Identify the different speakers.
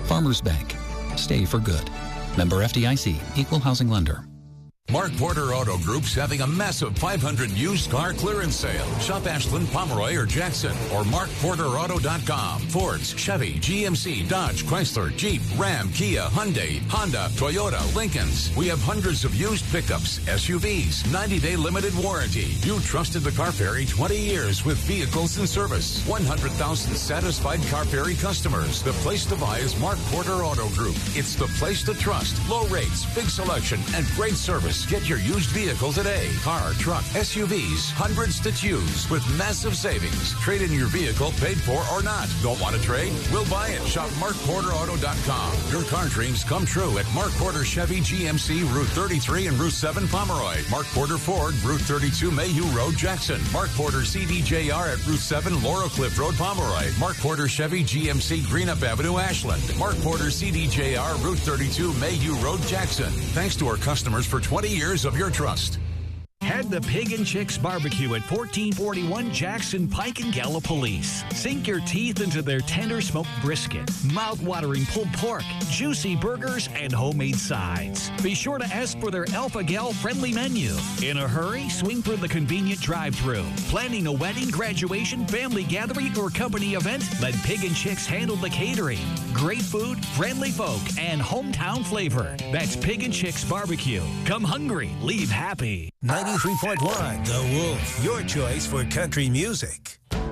Speaker 1: Farmers Bank. Stay for good. Member FDIC. Equal housing lender.
Speaker 2: Mark Porter Auto Group's having a massive 500 used car clearance sale. Shop Ashland, Pomeroy, or Jackson, or markporterauto.com. Fords, Chevy, GMC, Dodge, Chrysler, Jeep, Ram, Kia, Hyundai, Honda, Toyota, Lincolns. We have hundreds of used pickups, SUVs, 90-day limited warranty. You trusted the Car Ferry 20 years with vehicles in service. 100,000 satisfied Car Ferry customers. The place to buy is Mark Porter Auto Group. It's the place to trust. Low rates, big selection, and great service. Get your used vehicle today. Car, truck, SUVs, hundreds to choose with massive savings. Trade in your vehicle, paid for or not. Don't want to trade? We'll buy it. Shop markporterauto.com. Your car dreams come true at Mark Porter Chevy GMC, Route 33 and Route 7 Pomeroy. Mark Porter Ford, Route 32 Mayhew Road, Jackson. Mark Porter CDJR at Route 7 Laurel Cliff Road, Pomeroy. Mark Porter Chevy GMC, Greenup Avenue, Ashland. Mark Porter CDJR, Route 32 Mayhew Road, Jackson. Thanks to our customers for 20 years of your trust.
Speaker 3: Head the Pig and Chicks Barbecue at 1441 Jackson Pike and Gallipolis. Sink your teeth into their tender smoked brisket, mouth-watering pulled pork, juicy burgers, and homemade sides. Be sure to ask for their Alpha Gal friendly menu. In a hurry, swing for the convenient drive-thru. Planning a wedding, graduation, family gathering, or company event? Let Pig and Chicks handle the catering. Great food, friendly folk, and hometown flavor. That's Pig and Chicks Barbecue. Come hungry, leave happy.
Speaker 4: 93.1 The Wolf, your choice for country music.